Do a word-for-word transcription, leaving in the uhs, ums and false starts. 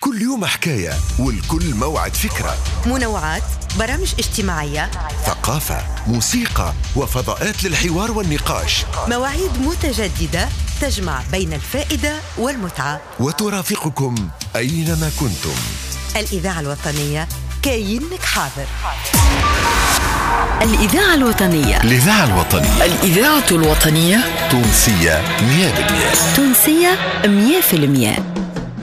كل يوم حكاية والكل موعد فكرة. منوعات، برامج اجتماعية، ثقافة، موسيقى، وفضاءات للحوار والنقاش. مواعيد متجددة تجمع بين الفائدة والمتعة، وترافقكم أينما كنتم. الإذاعة الوطنية كاينك حاضر. الإذاعة الوطنية الإذاعة الوطنية الإذاعة الوطنية تونسية مية بالمية تونسية مية في المية.